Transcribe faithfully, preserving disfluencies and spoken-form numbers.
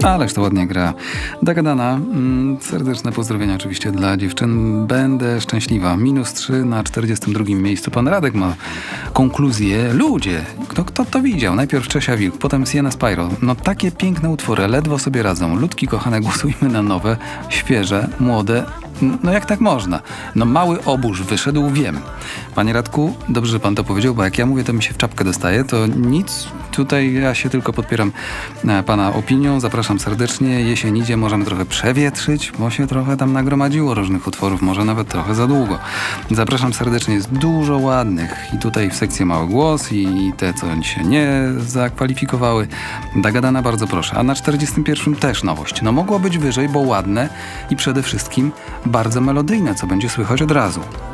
Ależ to ładnie gra. Dagadana. Mm, serdeczne pozdrowienia oczywiście dla dziewczyn. Będę szczęśliwa. Minus trzy na czterdziestym drugim miejscu. Pan Radek ma konkluzję. Ludzie, kto, kto to widział? Najpierw Czesia Wilk, potem Sienna Spyro. No takie piękne utwory, ledwo sobie radzą. Ludki kochane, głosujmy na nowe, świeże, młode. No jak tak można? No mały oburz wyszedł, wiem. Panie Radku, dobrze, że pan to powiedział, bo jak ja mówię, to mi się w czapkę dostaje, to nic. Tutaj ja się tylko podpieram pana opinią. Zapraszam serdecznie. Jesień idzie, możemy trochę przewietrzyć, bo się trochę tam nagromadziło różnych utworów, może nawet trochę za długo. Zapraszam serdecznie, jest dużo ładnych. I tutaj w sekcji Mały Głos i te, co się nie zakwalifikowały. Dagadana, bardzo proszę. A na czterdziestym pierwszym też nowość. No mogło być wyżej, bo ładne i przede wszystkim bardzo melodyjne, co będzie słychać od razu.